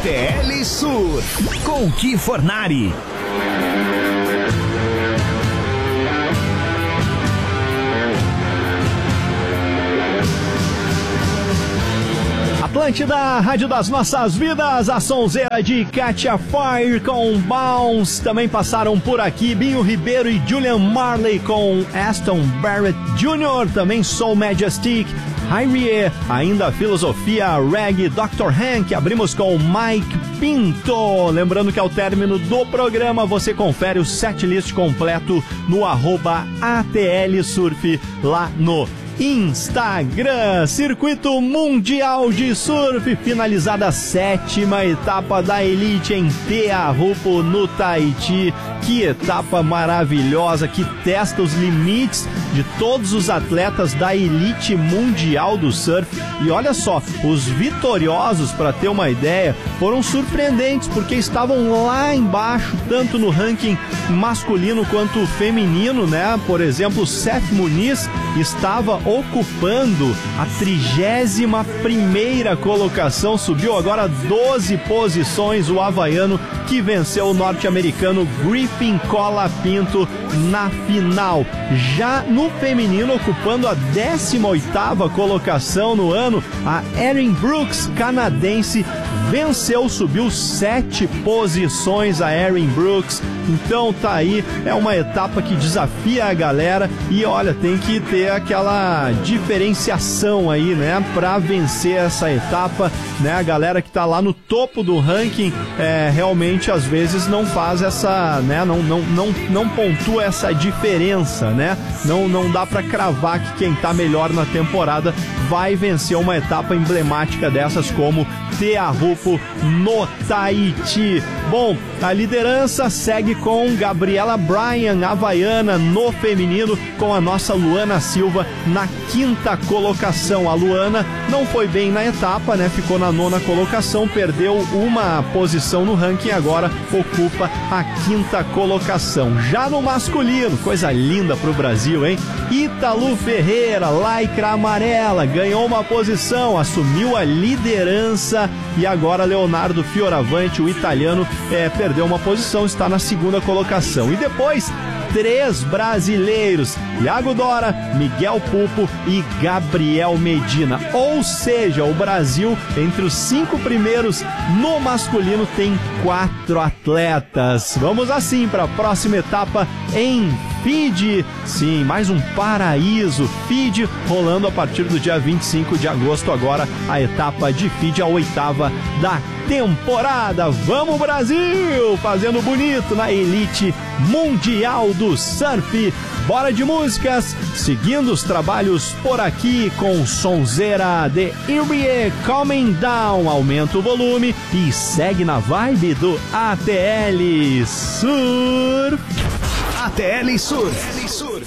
ATL Sur, com Ki Fornari. Atlântida, Rádio das Nossas Vidas, a sonzeira de Katia Fire com Bounce. Também passaram por aqui Binho Ribeiro e Julian Marley com Aston Barrett Jr. Também Soul Majestic, Hyrie, ainda Filosofia Reggae, Dr. Hank. Abrimos com Mike Pinto. Lembrando que ao término do programa você confere o setlist completo no @ATL Surf lá no Instagram. Circuito Mundial de Surf, finalizada a 7ª etapa da Elite em Teahupo, no Tahiti. Que etapa maravilhosa, que testa os limites de todos os atletas da Elite Mundial do Surf. E olha só, os vitoriosos, para ter uma ideia, foram surpreendentes, porque estavam lá embaixo, tanto no ranking masculino quanto feminino, né? Por exemplo, Seth Muniz estava ocupando a 31ª colocação, subiu agora 12 posições, o havaiano que venceu o norte-americano Griffin Colapinto na final. Já no feminino, ocupando a 18ª colocação no ano, a Erin Brooks, canadense, venceu, subiu 7 posições a Erin Brooks. Então tá aí, é uma etapa que desafia a galera e olha, tem que ter aquela diferenciação aí, né, pra vencer essa etapa, né? A galera que tá lá no topo do ranking realmente às vezes não faz essa, né, não pontua essa diferença, né? Não dá pra cravar que quem tá melhor na temporada vai vencer uma etapa emblemática dessas como Teahupo no Tahiti. Bom, a liderança segue com Gabriela Bryan, havaiana, no feminino, com a nossa Luana Silva na 5ª colocação. A Luana não foi bem na etapa, né? Ficou na 9ª colocação, perdeu uma posição no ranking, agora ocupa a 5ª colocação. Já no masculino, coisa linda pro Brasil, hein? Ítalo Ferreira, lycra amarela, ganhou uma posição, assumiu a liderança e agora Leonardo Fioravante, o italiano, perdeu uma posição, está na 2ª colocação. E depois, 3 brasileiros, Iago Dora, Miguel Pupo e Gabriel Medina. Ou seja, o Brasil, entre os 5 primeiros no masculino, tem 4 atletas. Vamos assim para a próxima etapa em Fiji. Sim, mais um paraíso. Fiji rolando a partir do dia 25 de agosto. Agora a etapa de Fiji, a 8ª da temporada. Vamos, Brasil! Fazendo bonito na Elite Mundial do Surf. Bora de músicas, seguindo os trabalhos por aqui com sonzeira de Hyrie, Coming Down. Aumenta o volume e segue na vibe do ATL Surf. ATL Surf.